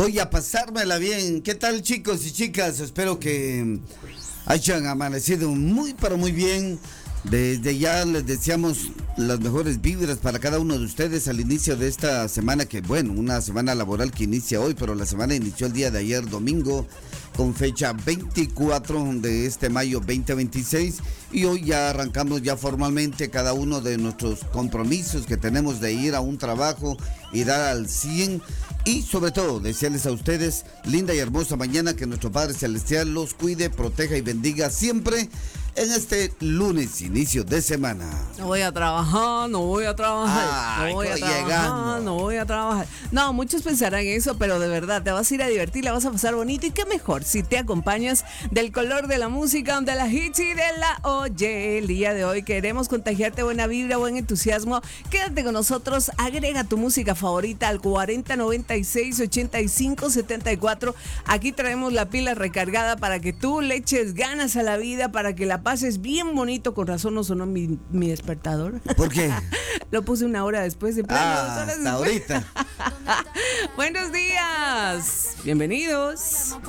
Voy a pasármela bien. ¿Qué tal, chicos y chicas? Espero que hayan amanecido muy, pero muy bien. Desde ya les deseamos las mejores vibras para cada uno de ustedes al inicio de esta semana, que bueno, una semana laboral que inicia hoy, pero la semana inició el día de ayer, domingo, con fecha 24 de este mayo 2026, y hoy ya arrancamos ya formalmente cada uno de nuestros compromisos que tenemos de ir a un trabajo y dar al 100, y sobre todo desearles a ustedes linda y hermosa mañana, que nuestro Padre Celestial los cuide, proteja y bendiga siempre en este lunes, inicio de semana. No voy a trabajar, no voy a trabajar, no voy a trabajar, no voy a trabajar. No, muchos pensarán eso, pero de verdad, te vas a ir a divertir, la vas a pasar bonito, y qué mejor si te acompañas del color de la música, de la hits y de la oye. El día de hoy queremos contagiarte buena vibra, buen entusiasmo. Quédate con nosotros, agrega tu música favorita al 4096-8574. Aquí traemos la pila recargada para que tú le eches ganas a la vida, para que la pases bien bonito. Con razón no sonó mi despertador. ¿Por qué? Lo puse una hora después de plano. Hasta ahorita. Buenos días. Bienvenidos.